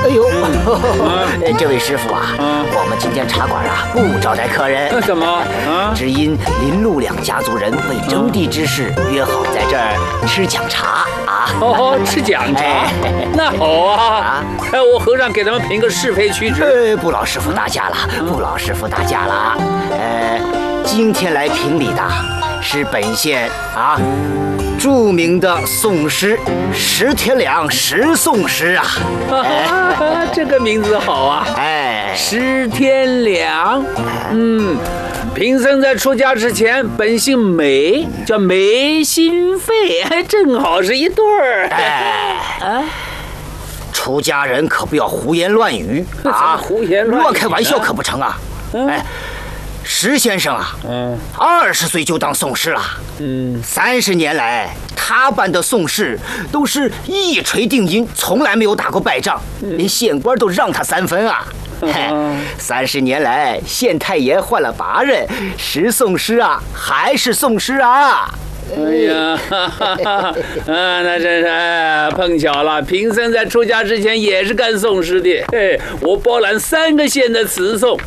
哎呦，这位师傅啊，我们今天茶馆啊不招待客人。 怎么？ 只因林陆两家族人为征地之事约好在这儿吃讲茶啊。 哦，吃讲茶，那好啊。我和尚给他们评个是非曲直。 不劳师傅大驾了，不劳师傅大驾了。今天来评理的是本县啊著名的宋诗石天良石宋诗啊。 这个名字好啊。石天良。贫僧在出家之前本姓梅，叫梅心肺，正好是一对儿。 出家人可不要胡言乱语啊！ 胡言乱语， 乱开玩笑可不成啊！石先生啊，20岁就当宋师了。30年来，他办的宋事都是一锤定音，从来没有打过败仗，连县官都让他3分啊。30年来，县太爷换了8任，石宋师啊还是宋师啊。 哎呀，那真是碰巧了。贫僧在出家之前也是干宋诗的，我包揽3个县的词颂。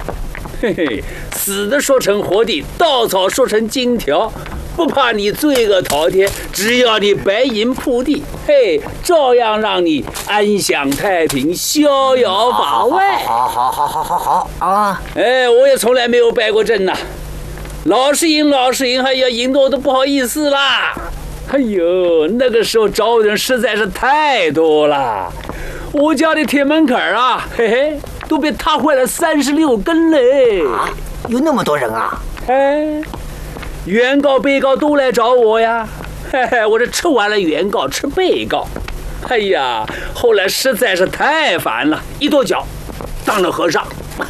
死的说成活的，稻草说成金条，不怕你罪恶滔天，只要你白银铺地，照样让你安享太平，逍遥法外。 好啊！ 我也从来没有败过阵呐。老是赢，哎呀，赢得我都不好意思啦！哎呦，那个时候找我的人实在是太多了，我家的铁门槛啊，都被踏坏了36根嘞！ 有那么多人啊？ 原告、被告都来找我呀！我这吃完了原告，吃被告。哎呀，后来实在是太烦了，一跺脚，当了和尚。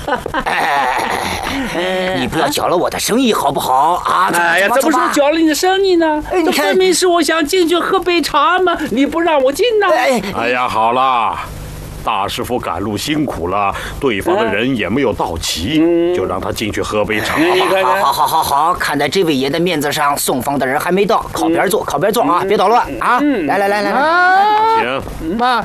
你不要搅了我的生意好不好啊？ 怎么说搅了你的生意呢？这分明是我想进去喝杯茶嘛，你不让我进呢？ 哎呀，好了，大师傅赶路辛苦了，对方的人也没有到齐，就让他进去喝杯茶吧。 好，看在这位爷的面子上，送房的人还没到，靠边坐啊，别捣乱啊！来， 行， 妈，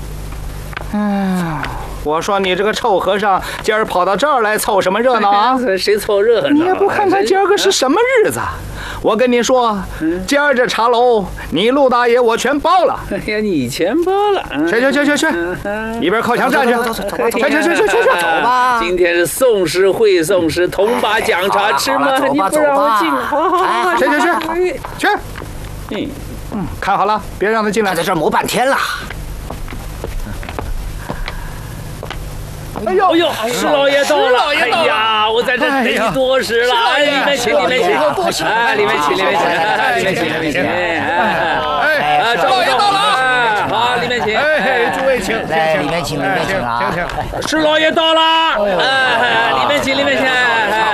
我说你这个臭和尚，今儿跑到这儿来凑什么热闹啊？ 谁凑热闹？ 你也不看看今儿个是什么日子？我跟你说，今儿这茶楼，你陆大爷我全包了。 哎呀，你全包了。 去，一边靠墙站去。去， 走吧。 今天是宋诗会宋诗，同把讲茶吃吗？你不让我进，好。 去。看好了，别让他进来。 他在这儿磨半天了。 哎呦， 石老爷到了！哎呀，我在这等你多时了。里面请。里面请。 石老爷到了！ 好，里面请。 诸位请。 里面请啊！ 石老爷到了！里面请。